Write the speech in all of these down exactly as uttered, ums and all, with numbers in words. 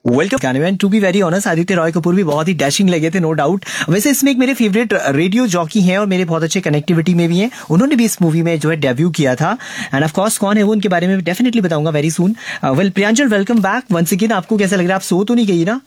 Welcome कैनवेन। To be very honest, Aditya Roy Kapoor भी बहुत ही dashing लगे थे, नो डाउट। वैसे इसमें एक मेरे फेवरेट रेडियो जॉकी हैं और मेरे बहुत अच्छे कनेक्टिविटी में भी हैं, उन्होंने भी इस मूवी में जो है डेब्यू किया था। एंड ऑफ कोर्स कौन है वो, उनके बारे में डेफिनेटली बताऊंगा very soon. Well प्रियांजल, welcome back once again. आपको कैसा लग रहा है? आप सो तो नहीं गई ना?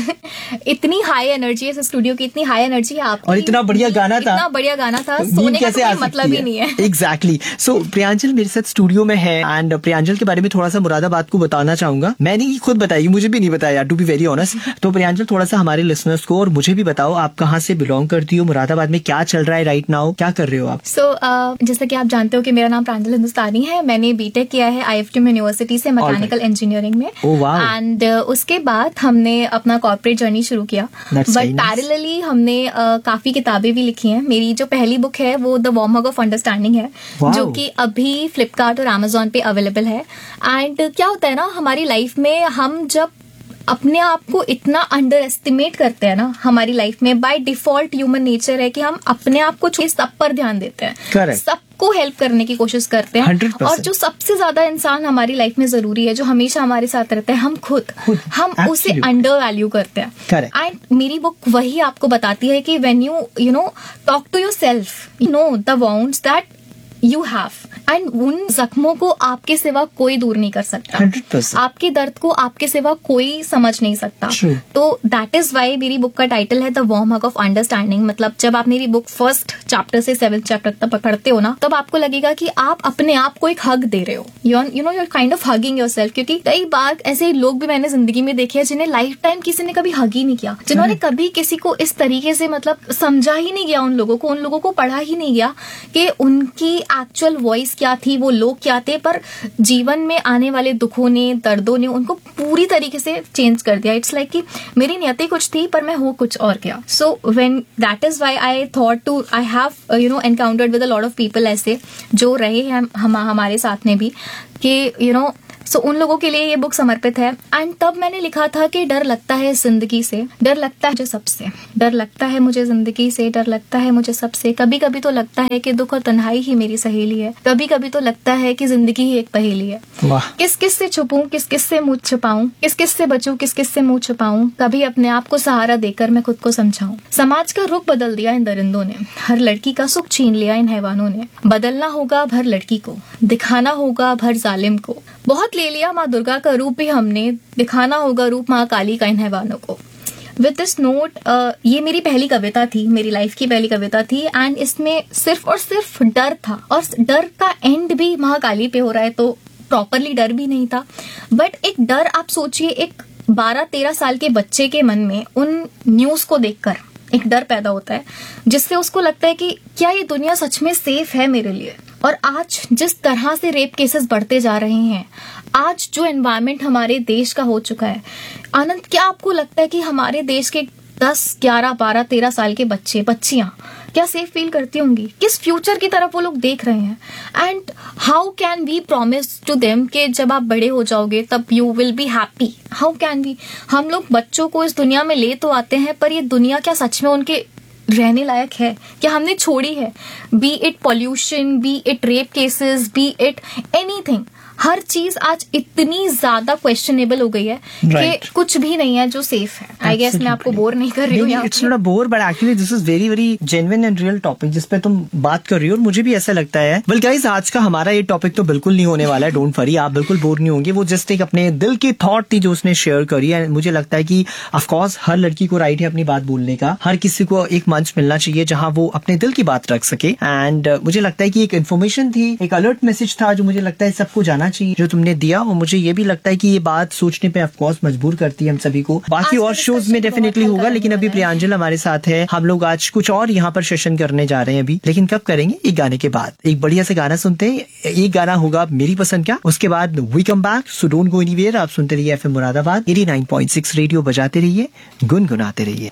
इतनी हाई एनर्जी है स्टूडियो की, इतनी हाई एनर्जी है आपकी, और इतना बढ़िया गाना था, इतना बढ़िया गाना था, सोने का कोई मतलब ही नहीं है। एग्जैक्टली। सो प्रियांजल मेरे साथ स्टूडियो में है एंड प्रियांजल के बारे में थोड़ा सा मुरादाबाद को बताना चाहूंगा। मैंने ही खुद बताई, मुझे भी नहीं बताया टू बी वेरी ऑनेस्ट। तो प्रियांजल थोड़ा सा हमारे लिसनर्स को और मुझे भी बताओ, आप कहाँ से बिलोंग करती हो, मुरादाबाद में क्या चल रहा है राइट नाउ, क्या कर रहे हो आप? सो so, uh, जैसा कि आप जानते हो कि मेरा नाम प्रांजल हिंदुस्तानी है। मैंने बीटेक किया है आईएफटी यूनिवर्सिटी से मैकेनिकल इंजीनियरिंग में। एंड uh, उसके बाद हमने अपना कॉर्पोरेट जर्नी शुरू किया, बट पैरेलली हमने uh, काफी किताबें भी लिखी हैं। मेरी जो पहली बुक है वो the warm hug of understanding है, wow. जो कि अभी फ्लिपकार्ट और अमेजोन पे अवेलेबल है। एंड क्या होता है ना, हमारी लाइफ में हम जब अपने आप को इतना अंडर एस्टिमेट करते हैं ना, हमारी लाइफ में बाय डिफॉल्ट ह्यूमन नेचर है कि हम अपने आप को सब पर ध्यान देते हैं, Correct. सबको हेल्प करने की कोशिश करते हैं। और जो सबसे ज्यादा इंसान हमारी लाइफ में जरूरी है, जो हमेशा हमारे साथ रहता है, हम खुद, खुद हम Absolutely. उसे अंडर वैल्यू करते हैं। एंड मेरी बुक वही आपको बताती है कि when you you know talk to your self, you know the wounds that you have, and उन जख्मों को आपके सिवा कोई दूर नहीं कर सकता। हंड्रेड परसेंट आपके दर्द को आपके सिवा कोई समझ नहीं सकता। True. तो दैट इज वाई मेरी बुक का टाइटल है the warm hug of understanding. मतलब जब आप मेरी बुक फर्स्ट चैप्टर से सेवेंथ चैप्टर तक पढ़ते हो ना, तब आपको लगेगा कि आप अपने आप को एक हग दे रहे हो, you know your kind of hugging your self. क्योंकि कई बार ऐसे लोग भी मैंने जिंदगी में देखे हैं जिन्हें लाइफ टाइम किसी ने कभी हग ही नहीं किया, जिन्होंने कभी किसी को इस तरीके से मतलब समझा ही नहीं गया, उन लोगों को उन लोगों को पढ़ा ही नहीं गया कि उनकी एक्चुअल वॉइस क्या थी, वो लोग क्या थे। पर जीवन में आने वाले दुखों ने, दर्दों ने उनको पूरी तरीके से चेंज कर दिया। इट्स लाइक कि मेरी नियति कुछ थी पर मैं हूँ कुछ और क्या। So when that is why I thought to I have you know encountered with a lot of people ऐसे जो रहे हैं हम हमारे साथ में भी, कि यू नो सो so, उन लोगों के लिए ये बुक समर्पित है। एंड तब मैंने लिखा था कि डर लगता है जिंदगी से, डर लगता है मुझे सबसे, डर लगता है मुझे जिंदगी से, डर लगता है मुझे सबसे। कभी कभी तो लगता है कि दुख और तन्हाई ही मेरी सहेली है, कभी कभी तो लगता है कि जिंदगी ही एक पहेली है। किस किस से छुपूं, किस किस से मुंह छुपाऊं, किस किस से बचूं, किस किस से मुंह छुपाऊं, कभी अपने आप को सहारा देकर मैं खुद को समझाऊं। समाज का रुख बदल दिया इन दरिंदों ने, हर लड़की का सुख छीन लिया इन हैवानों ने। बदलना होगा भर लड़की को, दिखाना होगा भर जालिम को। बहुत ले लिया माँ दुर्गा का रूप भी हमने, दिखाना होगा रूप माँ काली का इन हैवानों को। विद दिस नोट, ये मेरी पहली कविता थी, मेरी लाइफ की पहली कविता थी। एंड इसमें सिर्फ और सिर्फ डर था, और डर का एंड भी महाकाली पे हो रहा है, तो प्रॉपरली डर भी नहीं था। बट एक डर, आप सोचिए एक बारह तेरह साल के बच्चे के मन में उन न्यूज को देखकर एक डर पैदा होता है, जिससे उसको लगता है कि क्या ये दुनिया सच में सेफ है मेरे लिए। और आज जिस तरह से रेप केसेस बढ़ते जा रहे हैं, आज जो एनवायरनमेंट हमारे देश का हो चुका है, आनंद क्या आपको लगता है कि हमारे देश के दस ग्यारह बारह तेरह साल के बच्चे बच्चियां क्या सेफ फील करती होंगी? किस फ्यूचर की तरफ वो लोग देख रहे हैं? And how can we promise to them कि जब आप बड़े हो जाओगे तब you will be happy? How can we? हम लोग बच्चों को इस दुनिया में ले तो आते हैं, पर ये दुनिया क्या सच में उनके रहने लायक है? क्या हमने छोड़ी है? B it pollution, B it rape cases, B it anything, हर चीज आज इतनी ज्यादा क्वेश्चनेबल हो गई है right. कि कुछ भी नहीं है जो सेफ है। आई गेस मैं आपको बोर नहीं कर रही हूँ। It's not a bore, but actually this is very very genuine and real topic जिस पे तुम बात कर रही हो, और मुझे भी ऐसा लगता है। वेल गाइस, आज का हमारा ये टॉपिक तो बिल्कुल नहीं होने वाला है, डोंट वरी, आप बिल्कुल बोर नहीं होंगे। वो जस्ट एक अपने दिल की थॉट थी जो उसने शेयर करी, एंड मुझे लगता है कि ऑफ कोर्स हर लड़की को राइट है अपनी बात बोलने का, हर किसी को एक मंच मिलना चाहिए जहां वो अपने दिल की बात रख सके। एंड uh, मुझे लगता है कि एक इन्फॉर्मेशन थी, एक अलर्ट मैसेज था जो मुझे लगता है सबको जाना चाहिए, जो तुमने दिया। और मुझे ये भी लगता है कि ये बात सोचने पे ऑफकोर्स मजबूर करती है हम सभी को। बाकी और शोज में डेफिनेटली होगा, लेकिन अभी प्रियांजल हमारे साथ है। हम लोग आज कुछ और यहाँ पर सेशन करने जा रहे हैं अभी, लेकिन कब करेंगे? एक गाने के बाद। एक बढ़िया से गाना सुनते हैं, एक गाना होगा मेरी पसंद का, उसके बाद we come back. So don't go anywhere. आप सुनते रहिए FM Moradabad eighty nine point six, radio बजाते रहिए, गुनगुनाते रहिए।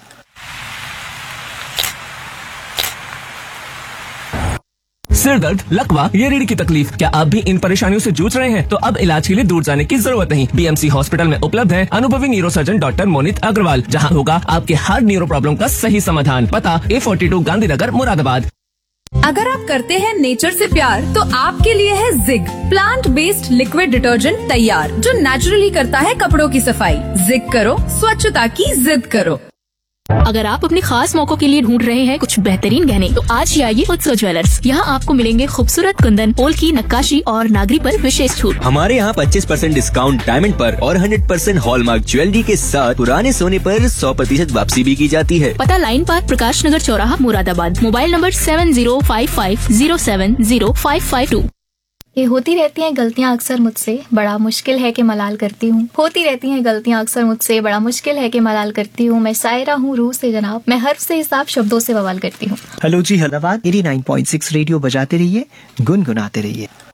सिर दर्द, लकवा या रीढ़ की तकलीफ, क्या आप भी इन परेशानियों से जूझ रहे हैं? तो अब इलाज के लिए दूर जाने की जरूरत नहीं। बीएमसी हॉस्पिटल में उपलब्ध है अनुभवी न्यूरोसर्जन डॉक्टर मोनित अग्रवाल, जहां होगा आपके हर न्यूरो प्रॉब्लम का सही समाधान। पता ए फोर्टी टू गांधीनगर मुरादाबाद। अगर आप करते हैं नेचर से प्यार तो आपके लिए है zig plant based liquid detergent तैयार, जो नेचुरली करता है कपड़ों की सफाई। जिग करो, स्वच्छता की जिद करो। अगर आप अपने खास मौकों के लिए ढूंढ रहे हैं कुछ बेहतरीन गहने, तो आज ही आइए उत्सव ज्वेलर्स। यहाँ आपको मिलेंगे खूबसूरत कुंदन, पोल की नक्काशी और नागरी पर विशेष छूट। हमारे यहाँ पच्चीस परसेंट डिस्काउंट डायमंड पर और सौ परसेंट हॉलमार्क ज्वेलरी के साथ पुराने सोने पर सौ प्रतिशत वापसी भी की जाती है। पता लाइन पार्क, प्रकाश नगर चौराहा, Moradabad. Mobile number seven zero five five zero seven zero five five to. ये होती रहती हैं गलतियां अक्सर मुझसे, बड़ा मुश्किल है कि मलाल करती हूँ। होती रहती हैं गलतियां अक्सर मुझसे, बड़ा मुश्किल है कि मलाल करती हूँ। मैं शायरा हूँ रूह से जनाब, मैं हर्फ से हिसाब शब्दों से बवाल करती हूँ। हेलो जी, Hyderabad eighty nine point six radio बजाते रहिए, गुनगुनाते रहिए।